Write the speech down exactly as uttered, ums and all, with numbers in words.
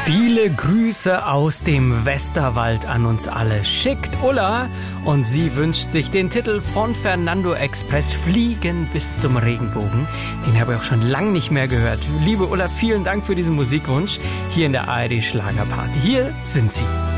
Viele Grüße aus dem Westerwald an uns alle. Schickt Ulla und sie wünscht sich den Titel von Fernando Express, Fliegen bis zum Regenbogen. Den habe ich auch schon lange nicht mehr gehört. Liebe Ulla, vielen Dank für diesen Musikwunsch hier in der A R D Schlagerparty. Hier sind sie.